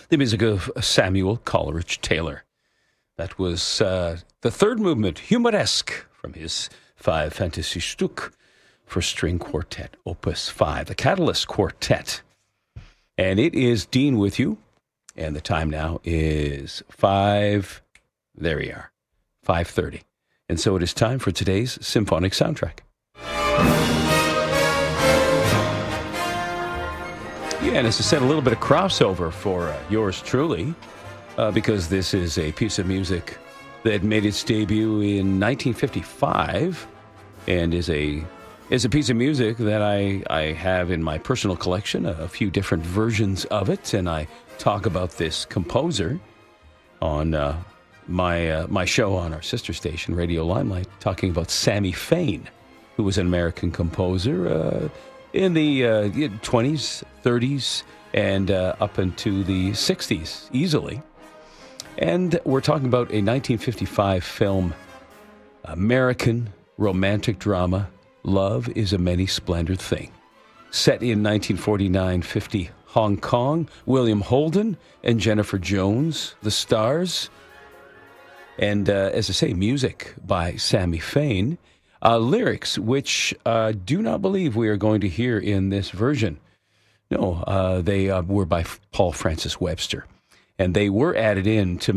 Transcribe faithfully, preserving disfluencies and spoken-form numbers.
the music of Samuel Coleridge Taylor. That was uh, the third movement, Humoresque, from his Five Fantasy Stück for String Quartet, Opus five, the Catalyst Quartet. And it is Dean with you, and the time now is five, there we are, five thirty. And so it is time for today's symphonic soundtrack. Yeah, and as I said, a little bit of crossover for uh, yours truly, uh, because this is a piece of music that made its debut in nineteen fifty-five and is a is a piece of music that I, I have in my personal collection, a, a few different versions of it, and I talk about this composer on uh, my uh, my show on our sister station, Radio Limelight, talking about Sammy Fain, who was an American composer uh, in the uh, twenties, thirties, and uh, up into the sixties, easily. And we're talking about a nineteen fifty-five film, American romantic drama, Love is a Many-Splendored Thing. Set in nineteen forty-nine fifty Hong Kong, William Holden and Jennifer Jones, the stars. And uh, as I say, music by Sammy Fain. Uh, lyrics, which I uh, do not believe we are going to hear in this version. No, uh, they uh, were by Paul Francis Webster. And they were added in to